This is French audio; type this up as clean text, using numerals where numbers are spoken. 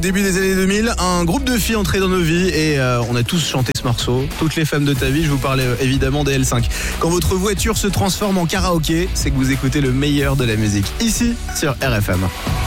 Début des années 2000, un groupe de filles entrait dans nos vies et on a tous chanté ce morceau. Toutes les femmes de ta vie, je vous parlais évidemment des L5. Quand votre voiture se transforme en karaoké, c'est que vous écoutez le meilleur de la musique, ici sur RFM.